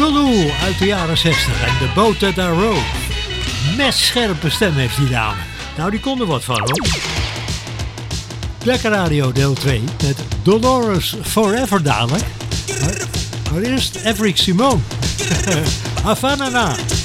Lulu uit de jaren 60 en de Boat That I Rode. Messcherpe stem heeft die dame. Nou, die kon er wat van hoor. Lekker Radio deel 2 met Dolores Forever dadelijk. Maar eerst Afrique Simone. Havana.